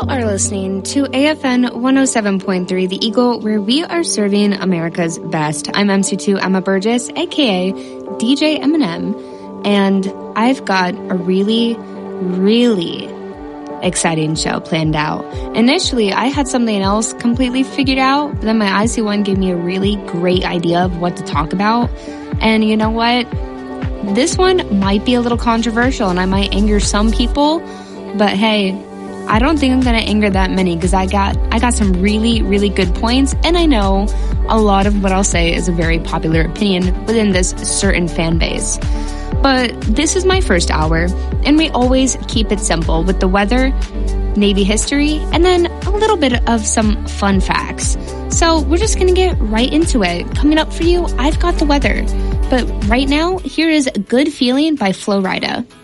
are listening to AFN 107.3 The Eagle, where we are serving America's best. I'm MC2 Emma Burgess, aka DJ Eminem, and I've got a really, really exciting show planned out. Initially, I had something else completely figured out, but then my IC1 gave me a really great idea of what to talk about. And you know what? This one might be a little controversial and I might anger some people, but hey, I don't think I'm going to anger that many because I got some really, really good points, and I know a lot of what I'll say is a very popular opinion within this certain fan base. But this is my first hour, and we always keep it simple with the weather, Navy history, and then a little bit of some fun facts. So we're just going to get right into it. Coming up for you, I've got the weather. But right now, here is Good Feeling by Flo Rida.